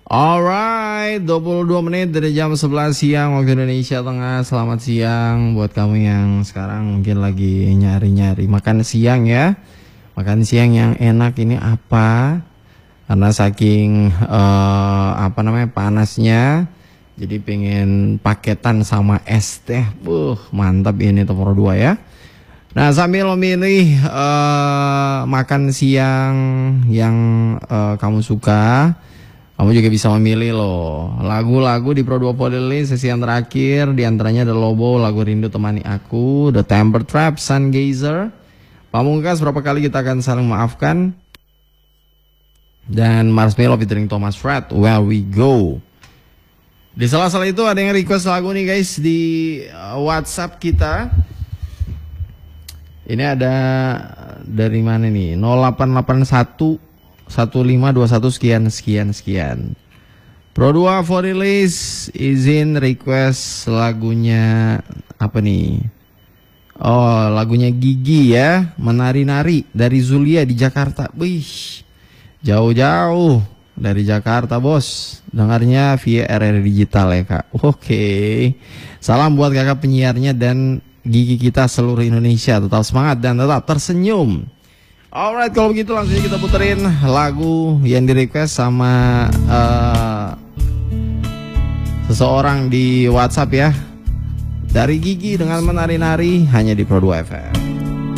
Alright, 22 menit dari jam 11 siang waktu Indonesia Tengah. Selamat siang buat kamu yang sekarang mungkin lagi nyari-nyari makan siang ya. Makan siang yang enak ini apa? Karena saking panasnya, jadi pengen paketan sama es teh. Mantap ini nomor 2 ya. Nah, sambil memilih makan siang yang kamu suka, kamu juga bisa memilih loh lagu-lagu di Pro 2 Playlist sesi yang terakhir. Di antaranya ada Lobo, Lagu Rindu Temani Aku, The Temper Trap, Sun Gazer, Pamungkas, Berapa Kali Kita Akan Saling Maafkan, dan Marshmello featuring Thomas Fred, Where We Go. Di sela-sela itu ada yang request lagu nih guys di WhatsApp kita. Ini ada dari mana nih? 0881 1521 sekian. Pro 2 for release, izin request lagunya apa nih? Oh, lagunya Gigi ya, Menari-nari dari Zulia di Jakarta. Wih, jauh-jauh dari Jakarta bos. Dengarnya via RRI Digital ya kak. Oke, salam buat kakak penyiarnya dan Gigi kita seluruh Indonesia. Tetap semangat dan tetap tersenyum. Alright, kalau begitu langsung kita puterin lagu yang di request sama seseorang di WhatsApp ya. Dari Gigi dengan Menari-nari hanya di Pro 2 FM.